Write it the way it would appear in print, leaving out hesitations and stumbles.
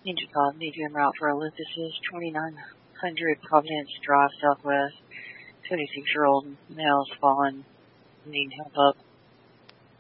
Ninja call, need you en route for Olympus's 2900 Providence Drive Southwest. 26-year-old male's fallen, need help up.